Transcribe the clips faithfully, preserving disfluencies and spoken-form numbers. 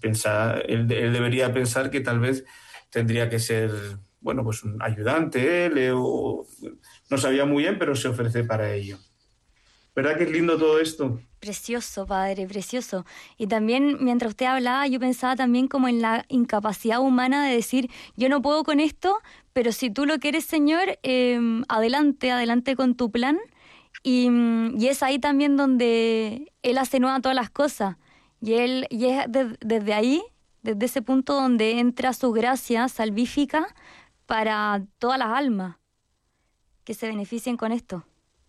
pensar, él, él debería pensar que tal vez tendría que ser, bueno, pues un ayudante él, eh, o no sabía muy bien, pero se ofrece para ello. ¿Verdad que es lindo todo esto? Precioso, padre, precioso. Y también, mientras usted hablaba, yo pensaba también como en la incapacidad humana de decir, yo no puedo con esto, pero si tú lo quieres, Señor, eh, adelante, adelante con tu plan. Y, mm, y es ahí también donde Él hace nueva todas las cosas. Y, él, y es de- desde ahí, desde ese punto donde entra su gracia salvífica para todas las almas que se beneficien con esto.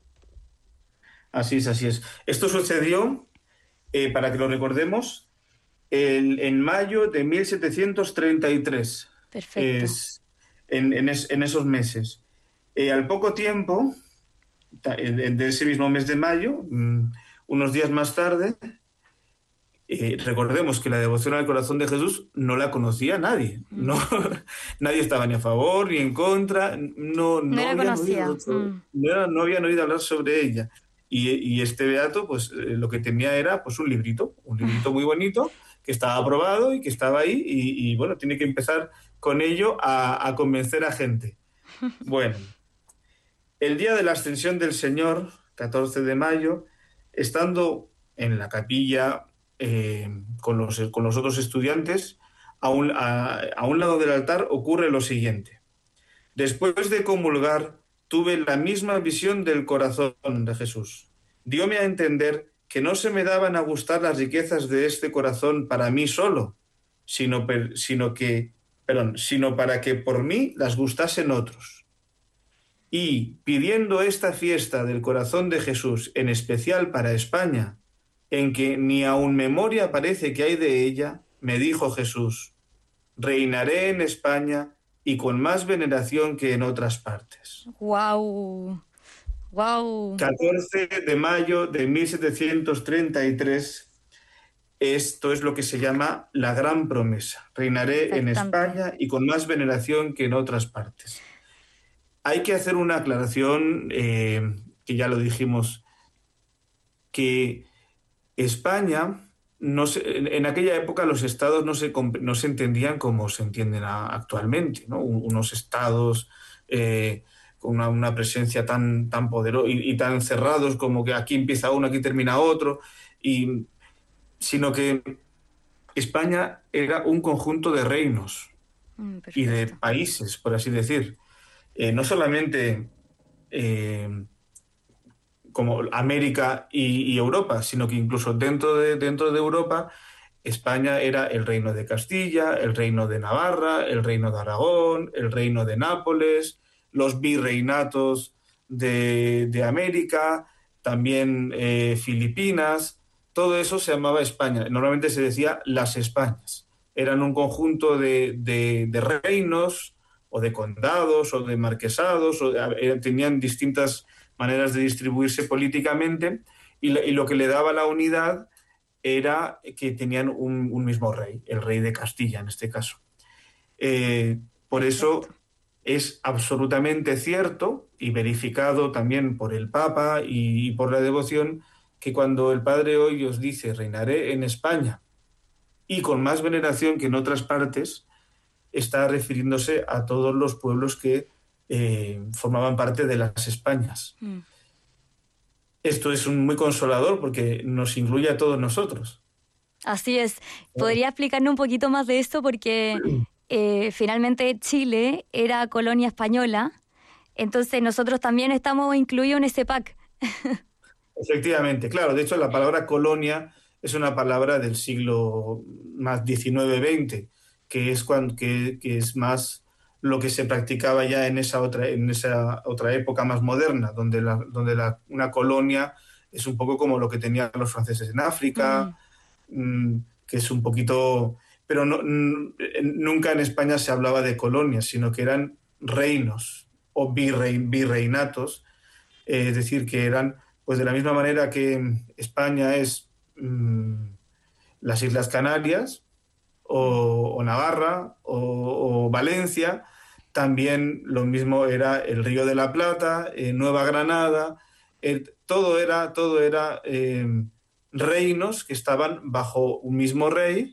Así es, así es. Esto sucedió, eh, para que lo recordemos, en, en mayo de mil setecientos treinta y tres, Perfecto. es, en, en, es- en esos meses. Eh, al poco tiempo, ta- en- de ese mismo mes de mayo, mm, unos días más tarde, eh, recordemos que la devoción al corazón de Jesús no la conocía nadie. No, Mm. nadie estaba ni a favor ni en contra, no, No no era habían conocida. oído, sobre- Mm. no, era- no habían oído hablar sobre ella. Y, y este beato, pues eh, lo que tenía era pues un librito, un librito muy bonito, que estaba aprobado y que estaba ahí, y, y, bueno, tiene que empezar con ello a, a convencer a gente. Bueno, el día de la ascensión del Señor, catorce de mayo, estando en la capilla, eh, con, los, con los otros estudiantes, a un, a, a un lado del altar ocurre lo siguiente. Después de comulgar, tuve la misma visión del corazón de Jesús. Dióme a entender que no se me daban a gustar las riquezas de este corazón para mí solo, sino, per, sino que, perdón, sino para que por mí las gustasen otros. Y pidiendo esta fiesta del corazón de Jesús, en especial para España, en que ni aun memoria parece que hay de ella, me dijo Jesús, reinaré en España y con más veneración que en otras partes. Wow, wow. catorce de mayo de mil setecientos treinta y tres, esto es lo que se llama la gran promesa. Reinaré en Impactante. España y con más veneración que en otras partes. Hay que hacer una aclaración, eh, que ya lo dijimos, que España, no se, en, en, aquella época los estados no se, no se entendían como se entienden a, actualmente, ¿no? Unos estados eh, con una, una, presencia tan, tan poderosa y, y, tan cerrados como que aquí empieza uno, aquí termina otro, y, sino que España era un conjunto de reinos Mm, y de perfecto. países, por así decir. Eh, no solamente... Eh, como América y, y, Europa, sino que incluso dentro de, dentro de Europa, España era el reino de Castilla, el reino de Navarra, el reino de Aragón, el reino de Nápoles, los virreinatos de, de América, también eh, Filipinas, todo eso se llamaba España. Normalmente se decía las Españas. Eran un conjunto de, de, de reinos o de condados o de marquesados, o de, tenían distintas maneras de distribuirse políticamente, y, y lo que le daba la unidad era que tenían un, un mismo rey, el rey de Castilla en este caso. Eh, por Perfecto. eso es absolutamente cierto y verificado también por el Papa y, y por la devoción que cuando el Padre hoy os dice reinaré en España y con más veneración que en otras partes, está refiriéndose a todos los pueblos que eh, formaban parte de las Españas. Mm. Esto es un muy consolador porque nos incluye a todos nosotros. Así es. ¿Podría explicarnos un poquito más de esto? Porque eh, finalmente Chile era colonia española, entonces nosotros también estamos incluidos en ese pack. Efectivamente, claro. De hecho, la palabra colonia es una palabra del siglo más diecinueve veinte, que es, cuando, que, que es más lo que se practicaba ya en esa otra, en esa otra época más moderna, donde, la, donde la, una colonia es un poco como lo que tenían los franceses en Mm. África, mmm, que es un poquito... Pero no, nunca en España se hablaba de colonias, sino que eran reinos o virrei, virreinatos, eh, es decir, que eran, pues de la misma manera que España es mmm, las Islas Canarias o, o Navarra o, o Valencia, también lo mismo era el Río de la Plata, eh, Nueva Granada, eh, todo era, todo era eh, reinos que estaban bajo un mismo rey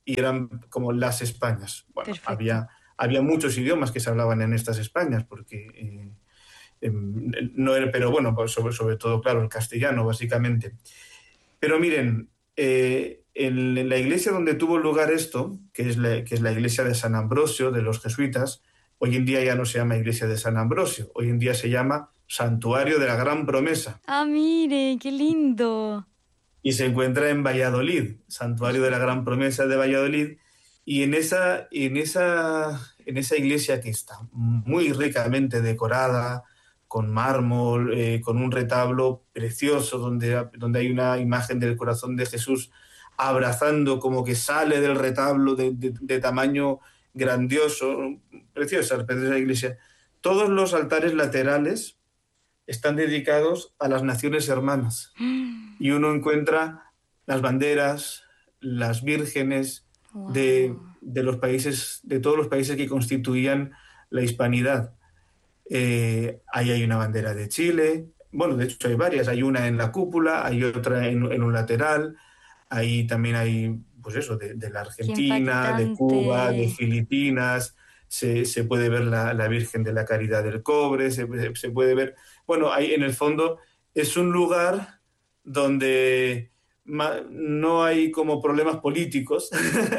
y eran como las Españas. Bueno, Perfecto. había, había muchos idiomas que se hablaban en estas Españas, porque eh, eh, no era, pero bueno, pues sobre, sobre todo, claro, el castellano, básicamente. Pero miren, eh, en, en la iglesia donde tuvo lugar esto, que es, la, que es la iglesia de San Ambrosio, de los jesuitas, hoy en día ya no se llama iglesia de San Ambrosio, hoy en día se llama Santuario de la Gran Promesa. Ah, mire, qué lindo. Y se encuentra en Valladolid, Santuario de la Gran Promesa de Valladolid, y en esa, en esa, en esa iglesia que está muy ricamente decorada, con mármol, eh, con un retablo precioso, donde, donde hay una imagen del corazón de Jesús abrazando, como que sale del retablo de, de, de tamaño grandioso, preciosa, preciosa iglesia. Todos los altares laterales están dedicados a las naciones hermanas. Y uno encuentra las banderas, las vírgenes Wow. de, de los países, de todos los países que constituían la hispanidad. Eh, ahí hay una bandera de Chile, bueno, de hecho hay varias, hay una en la cúpula, hay otra en, en un lateral, ahí también hay, pues eso, de, de la Argentina, de Cuba, de Filipinas, se, se puede ver la, la Virgen de la Caridad del Cobre, se, se puede ver, bueno, ahí en el fondo es un lugar donde no hay como problemas políticos,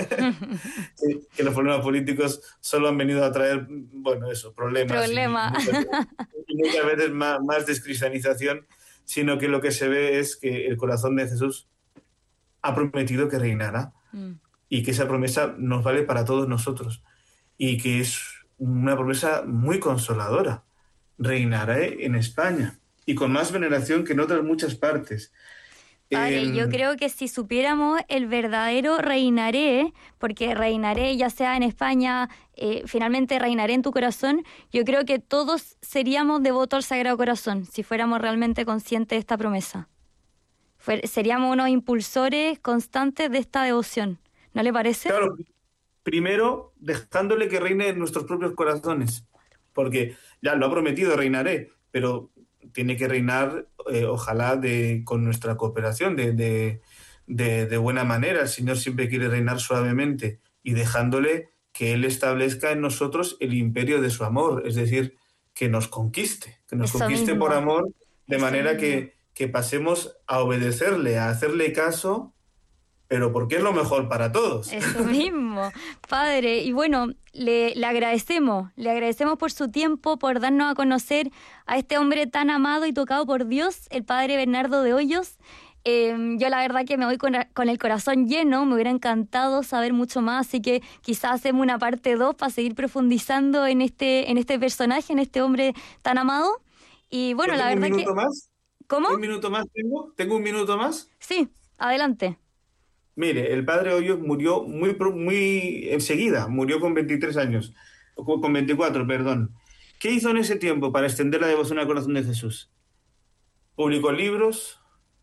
que los problemas políticos solo han venido a traer, bueno, eso, problemas. Problema. Y muchas, y muchas veces más, más descristianización, sino que lo que se ve es que el corazón de Jesús ha prometido que reinará mm. y que esa promesa nos vale para todos nosotros y que es una promesa muy consoladora. Reinará en España y con más veneración que en otras muchas partes. Padre, eh, yo creo que si supiéramos el verdadero reinaré, porque reinaré ya sea en España, eh, finalmente reinaré en tu corazón, yo creo que todos seríamos devotos al Sagrado Corazón, si fuéramos realmente conscientes de esta promesa. Fue, seríamos unos impulsores constantes de esta devoción, ¿no le parece? Claro, primero dejándole que reine en nuestros propios corazones, porque ya lo ha prometido, reinaré, pero tiene que reinar, eh, ojalá, de, con nuestra cooperación, de, de, de, de buena manera. El Señor siempre quiere reinar suavemente y dejándole que Él establezca en nosotros el imperio de su amor, es decir, que nos conquiste, que nos Eso conquiste mismo. por amor, de Eso manera mismo. que, que pasemos a obedecerle, a hacerle caso, pero porque es lo mejor para todos. Eso mismo, Padre. Y bueno, le, le agradecemos, le agradecemos por su tiempo, por darnos a conocer a este hombre tan amado y tocado por Dios, el Padre Bernardo de Hoyos. Eh, yo la verdad que me voy con, con el corazón lleno, me hubiera encantado saber mucho más, así que quizás hacemos una parte dos para seguir profundizando en este, en este personaje, en este hombre tan amado. Y bueno, la verdad que... ¿Un minuto más? ¿Cómo? ¿Un minuto más tengo? ¿Tengo un minuto más? Sí, adelante. Mire, el padre Hoyos murió muy, muy enseguida, murió con veintitrés años, con veinticuatro, perdón. ¿Qué hizo en ese tiempo para extender la devoción al corazón de Jesús? Publicó libros,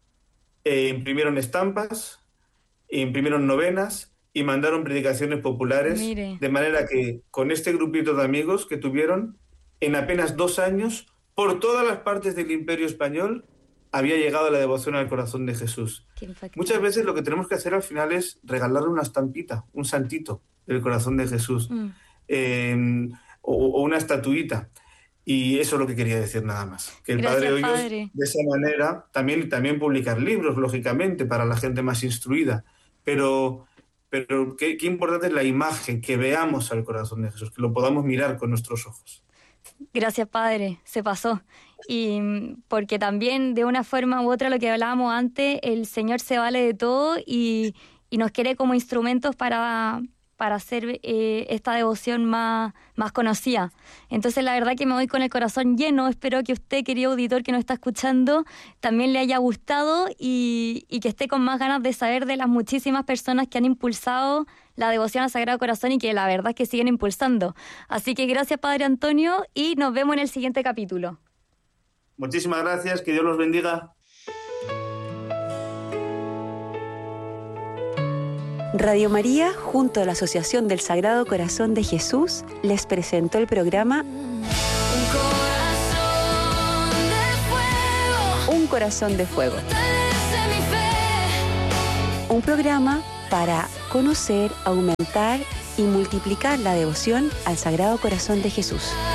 eh, imprimieron estampas, imprimieron novenas y mandaron predicaciones populares, Mire. De manera que con este grupito de amigos que tuvieron, en apenas dos años, por todas las partes del Imperio Español, había llegado la devoción al corazón de Jesús. Muchas veces lo que tenemos que hacer al final es regalarle una estampita, un santito del corazón de Jesús, mm. eh, o, o una estatuita. Y eso es lo que quería decir nada más. Que el Gracias, Padre Hoyos, padre. de esa manera, también, también publicar libros, lógicamente, para la gente más instruida. Pero, pero qué, qué importante es la imagen, que veamos al corazón de Jesús, que lo podamos mirar con nuestros ojos. Gracias, Padre, se pasó. Y porque también de una forma u otra, lo que hablábamos antes, el Señor se vale de todo y, y nos quiere como instrumentos para, para hacer eh, esta devoción más, más conocida. Entonces la verdad que me voy con el corazón lleno. Espero que usted, querido auditor que nos está escuchando, también le haya gustado y, y que esté con más ganas de saber de las muchísimas personas que han impulsado la devoción al Sagrado Corazón y que la verdad es que siguen impulsando. Así que gracias, Padre Antonio, y nos vemos en el siguiente capítulo. Muchísimas gracias, que Dios los bendiga. Radio María, junto a la Asociación del Sagrado Corazón de Jesús, les presentó el programa Un corazón de fuego. Un corazón de fuego. Un programa para conocer, aumentar y multiplicar la devoción al Sagrado Corazón de Jesús.